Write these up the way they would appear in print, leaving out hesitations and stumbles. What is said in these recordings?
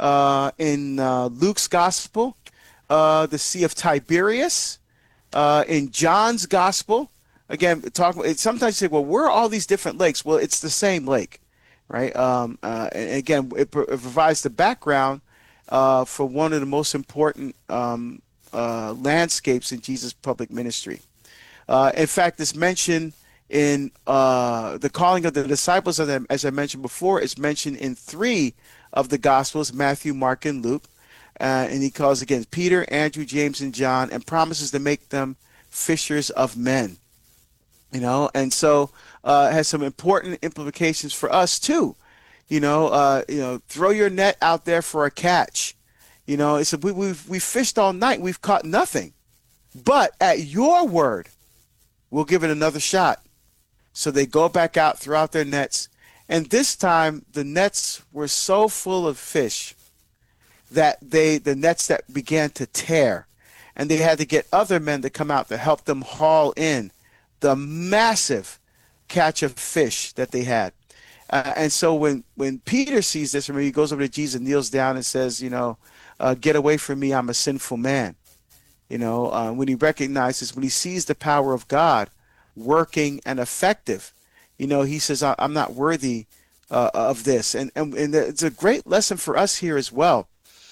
in Luke's Gospel, the Sea of Tiberias, in John's Gospel. Again, sometimes you say, well, where are all these different lakes? Well, it's the same lake, right? And again, it provides the background for one of the most important landscapes in Jesus' public ministry. In fact, it's mentioned in the calling of the disciples, as I mentioned before, is mentioned in 3 of the Gospels, Matthew, Mark, and Luke. And he calls again Peter, Andrew, James, and John, and promises to make them fishers of men. And so it has some important implications for us too. Throw your net out there for a catch. It's we've fished all night, we've caught nothing, but at your word, we'll give it another shot. So they go back out, throw out their nets, and this time the nets were so full of fish that the nets that began to tear, and they had to get other men to come out to help them haul in the massive catch of fish that they had. And so when Peter sees this, remember, he goes over to Jesus, kneels down and says, get away from me, I'm a sinful man. When he recognizes, when he sees the power of God working and effective, he says, I'm not worthy of this. And it's a great lesson for us here as well.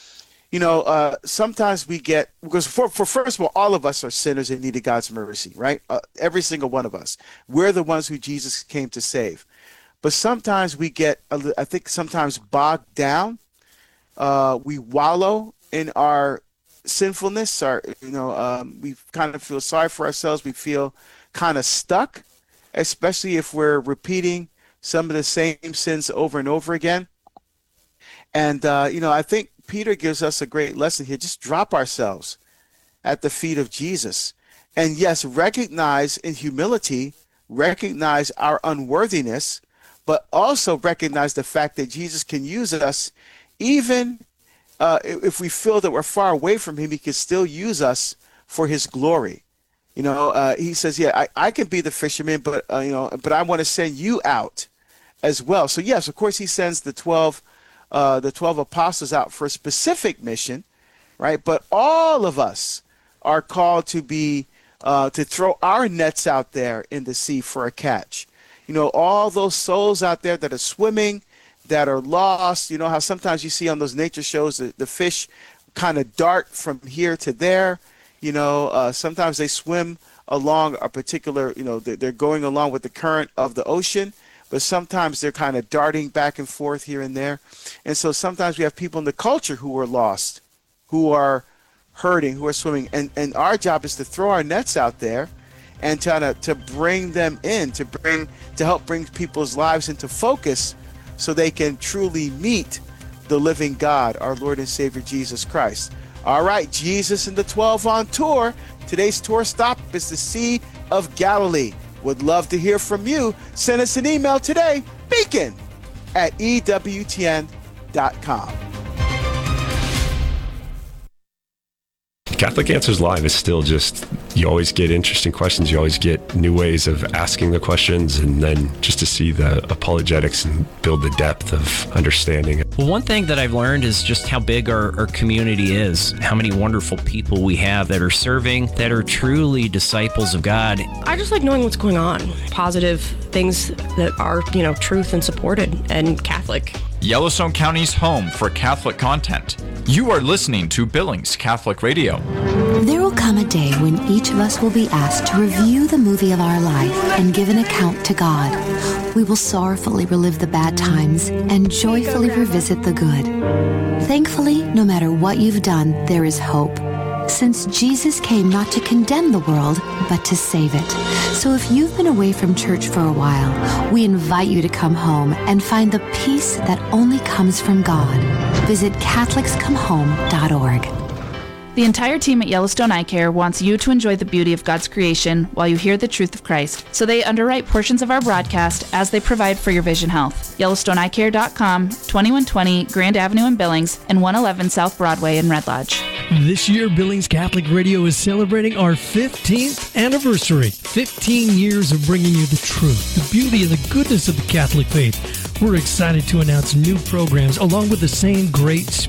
Sometimes we get, because for first of all of us are sinners in need of God's mercy, right? Every single one of us. We're the ones who Jesus came to save. But sometimes we get, I think sometimes bogged down. We wallow in our sinfulness. We kind of feel sorry for ourselves. We feel kind of stuck, especially if we're repeating some of the same sins over and over again. And, I think Peter gives us a great lesson here. Just drop ourselves at the feet of Jesus. And yes, recognize in humility, recognize our unworthiness, but also recognize the fact that Jesus can use us even if we feel that we're far away from him. He can still use us for his glory. He says, I can be the fisherman, but I want to send you out as well. So yes, of course, he sends the 12 apostles out for a specific mission, right? But all of us are called to be to throw our nets out there in the sea for a catch. All those souls out there that are swimming, that are lost. How sometimes you see on those nature shows the fish kind of dart from here to there. Sometimes they swim along a particular, they're going along with the current of the ocean, but sometimes they're kind of darting back and forth here and there. And so sometimes we have people in the culture who are lost, who are hurting, who are swimming. And our job is to throw our nets out there and to bring them in, to help bring people's lives into focus so they can truly meet the living God, our Lord and Savior, Jesus Christ. All right, Jesus and the 12 on tour. Today's tour stop is the Sea of Galilee. Would love to hear from you. Send us an email today, beacon@ewtn.com. Catholic Answers Live is still just, you always get interesting questions. You always get new ways of asking the questions, and then just to see the apologetics and build the depth of understanding. Well, one thing that I've learned is just how big our community is, how many wonderful people we have that are serving, that are truly disciples of God. I just like knowing what's going on, positive things that are, truth and supported and Catholic. Yellowstone County's home for Catholic content. You are listening to Billings Catholic Radio. There will come a day when each of us will be asked to review the movie of our life and give an account to God. We will sorrowfully relive the bad times and joyfully revisit the good. Thankfully, no matter what you've done, there is hope, since Jesus came not to condemn the world, but to save it. So if you've been away from church for a while, we invite you to come home and find the peace that only comes from God. Visit CatholicsComeHome.org. The entire team at Yellowstone Eye Care wants you to enjoy the beauty of God's creation while you hear the truth of Christ. So they underwrite portions of our broadcast as they provide for your vision health. YellowstoneEyeCare.com, 2120 Grand Avenue in Billings, and 111 South Broadway in Red Lodge. This year, Billings Catholic Radio is celebrating our 15th anniversary. 15 years of bringing you the truth, the beauty, and the goodness of the Catholic faith. We're excited to announce new programs along with the same great